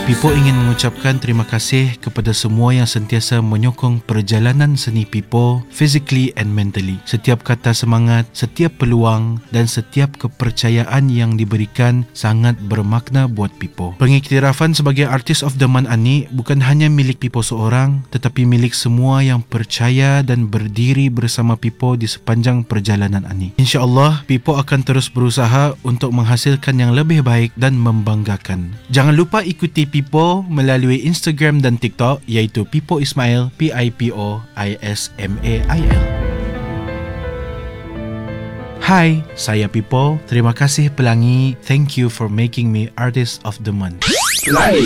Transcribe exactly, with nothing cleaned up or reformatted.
Pipo ingin mengucapkan terima kasih kepada semua yang sentiasa menyokong perjalanan seni Pipo physically and mentally. Setiap kata semangat, setiap peluang dan setiap kepercayaan yang diberikan sangat bermakna buat Pipo. Pengiktirafan sebagai Artist of the Month Ani bukan hanya milik Pipo seorang, tetapi milik semua yang percaya dan berdiri bersama Pipo di sepanjang perjalanan Ani. InsyaAllah, Pipo akan terus berusaha untuk menghasilkan yang lebih baik dan membanggakan. Jangan lupa ikuti Pipo melalui Instagram dan TikTok iaitu Pipo Ismail, P I P O I S M A I L. Hai, saya Pipo. Terima kasih Pelangi. Thank you for making me Artist of the Month.